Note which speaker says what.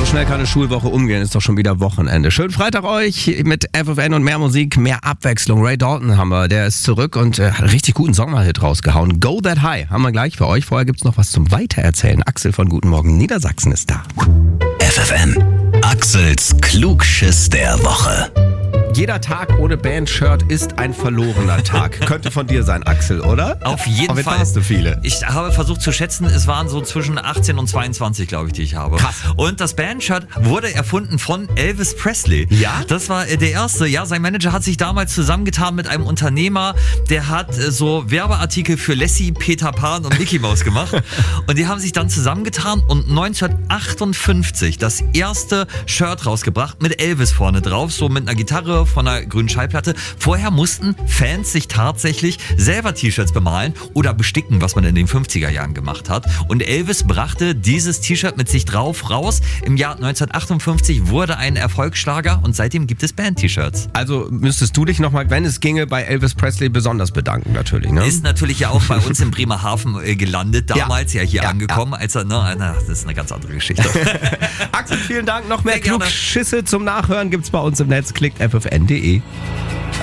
Speaker 1: schnell kann eine Schulwoche umgehen, ist doch schon wieder Wochenende. Schönen Freitag euch mit FFN und mehr Musik, mehr Abwechslung. Ray Dalton haben wir, der ist zurück und hat einen richtig guten Sommerhit rausgehauen. Go That High haben wir gleich für euch. Vorher gibt's noch was zum Weitererzählen. Axel von Guten Morgen Niedersachsen ist da.
Speaker 2: FFN, Axels Klugschiss der Woche.
Speaker 1: Jeder Tag ohne Bandshirt ist ein verlorener Tag. Könnte von dir sein, Axel, oder?
Speaker 3: Auf jeden Fall.
Speaker 1: Hast du viele?
Speaker 3: Ich habe versucht zu schätzen, es waren so zwischen 18 und 22, glaube ich, die ich habe.
Speaker 1: Krass.
Speaker 3: Und das Bandshirt wurde erfunden von Elvis Presley.
Speaker 1: Ja?
Speaker 3: Das war der erste. Ja, sein Manager hat sich damals zusammengetan mit einem Unternehmer, der hat so Werbeartikel für Lassie, Peter Pan und Mickey Mouse gemacht. Und die haben sich dann zusammengetan und 1958 das erste Shirt rausgebracht mit Elvis vorne drauf, so mit einer Gitarre von einer grünen Schallplatte. Vorher mussten Fans sich tatsächlich selber T-Shirts bemalen oder besticken, was man in den 50er Jahren gemacht hat. Und Elvis brachte dieses T-Shirt mit sich drauf raus. Im Jahr 1958 wurde ein Erfolgsschlager und seitdem gibt es Band-T-Shirts.
Speaker 1: Also müsstest du dich nochmal, wenn es ginge, bei Elvis Presley besonders bedanken natürlich, ne?
Speaker 3: Ist natürlich ja auch bei uns in Bremerhaven gelandet, damals ja hier angekommen, als er, das ist eine ganz andere Geschichte.
Speaker 1: Axel, vielen Dank. Noch mehr
Speaker 3: Sehr gerne.
Speaker 1: Klugschisse zum Nachhören gibt's bei uns im Netz. Klickt ffn.de.